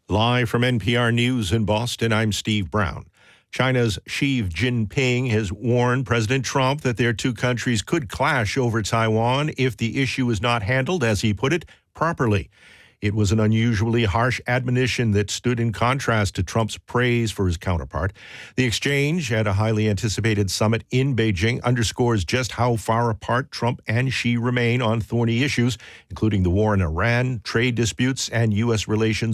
Live from NPR News in Boston, I'm Steve Brown. China's Xi Jinping has warned President Trump that their two countries could clash over Taiwan if the issue is not handled, as he put it, properly. It was an unusually harsh admonition that stood in contrast to Trump's praise for his counterpart. The exchange at a highly anticipated summit in Beijing underscores just how far apart Trump and Xi remain on thorny issues, including the war in Iran, trade disputes, and U.S. relations